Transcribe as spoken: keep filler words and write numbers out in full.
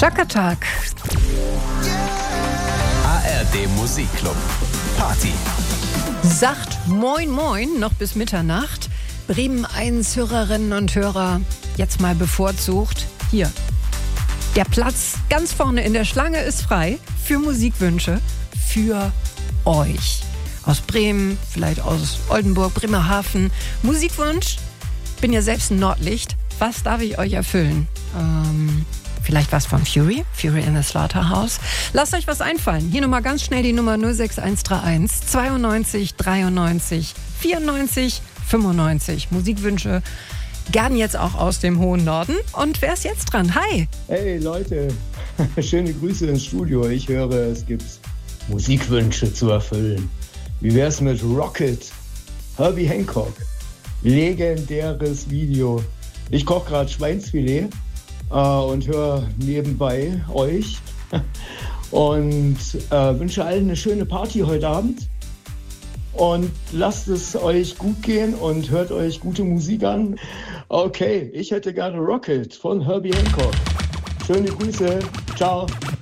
Chaka-Tag. A R D Musikclub. Party. Sagt Moin Moin noch bis Mitternacht. Bremen eins Hörerinnen und Hörer jetzt mal bevorzugt. Hier. Der Platz ganz vorne in der Schlange ist frei für Musikwünsche für euch. Aus Bremen, vielleicht aus Oldenburg, Bremerhaven. Musikwunsch? Bin ja selbst ein Nordlicht. Was darf ich euch erfüllen? Ähm, vielleicht was von Fury? Fury in the Slaughterhouse? Lasst euch was einfallen. Hier nochmal ganz schnell die Nummer null sechs eins drei eins zweiundneunzig dreiundneunzig vierundneunzig fünfundneunzig. Musikwünsche gern jetzt auch aus dem hohen Norden. Und wer ist jetzt dran? Hi! Hey Leute, schöne Grüße ins Studio. Ich höre, es gibt Musikwünsche zu erfüllen. Wie wär's mit Rocket? Herbie Hancock. Legendäres Video. Ich koche gerade Schweinsfilet äh, und höre nebenbei euch und äh, wünsche allen eine schöne Party heute Abend. Und lasst es euch gut gehen und hört euch gute Musik an. Okay, ich hätte gerne Rocket von Herbie Hancock. Schöne Grüße. Ciao.